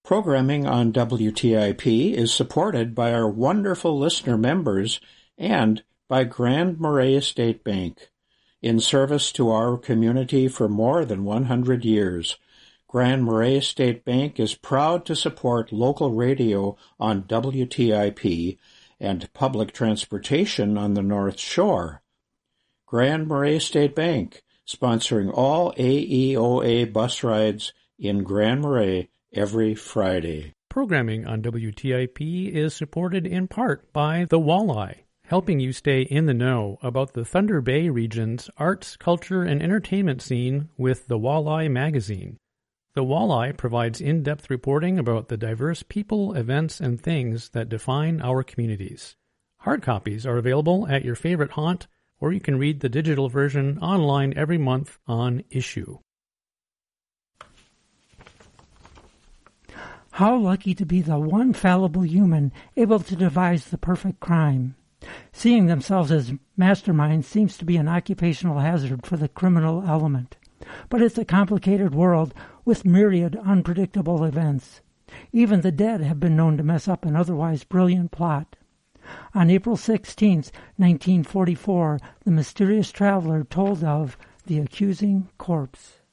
Programming on WTIP is supported by our wonderful listener members and by Grand Marais State Bank. In service to our community for more than 100 years, Grand Marais State Bank is proud to support local radio on WTIP and public transportation on the North Shore. Grand Marais State Bank, sponsoring all AEOA bus rides in Grand Marais every Friday. Programming on WTIP is supported in part by The Walleye, helping you stay in the know about the Thunder Bay region's arts, culture, and entertainment scene with The Walleye magazine. The Walleye provides in-depth reporting about the diverse people, events, and things that define our communities. Hard copies are available at your favorite haunt, or you can read the digital version online every month on Issue. How lucky to be the one fallible human able to devise the perfect crime. Seeing themselves as masterminds seems to be an occupational hazard for the criminal element. But it's a complicated world with myriad unpredictable events. Even the dead have been known to mess up an otherwise brilliant plot. On April 16, 1944, the mysterious traveler told of the accusing corpse.